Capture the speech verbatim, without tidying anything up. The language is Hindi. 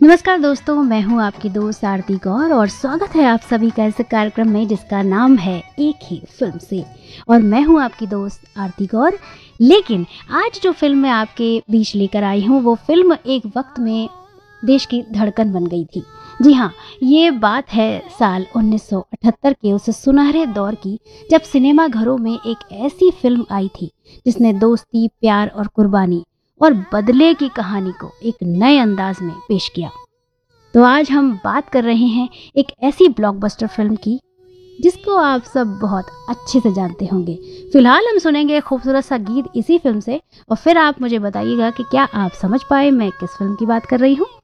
नमस्कार दोस्तों, मैं हूं आपकी दोस्त आरती गौर और स्वागत है आप सभी का इस कार्यक्रम में जिसका नाम है एक ही फिल्म से। और मैं हूं आपकी दोस्त आरती गौर। लेकिन आज जो फिल्म मैं आपके बीच लेकर आई हूं वो फिल्म एक वक्त में देश की धड़कन बन गई थी। जी हाँ, ये बात है साल उन्नीस सौ अठहत्तर के उस सुनहरे दौर की, जब सिनेमा घरों में एक ऐसी फिल्म आई थी जिसने दोस्ती, प्यार और कुर्बानी और बदले की कहानी को एक नए अंदाज में पेश किया। तो आज हम बात कर रहे हैं एक ऐसी ब्लॉकबस्टर फिल्म की जिसको आप सब बहुत अच्छे से जानते होंगे। फिलहाल हम सुनेंगे खूबसूरत सा गीत इसी फिल्म से और फिर आप मुझे बताइएगा कि क्या आप समझ पाए मैं किस फिल्म की बात कर रही हूँ।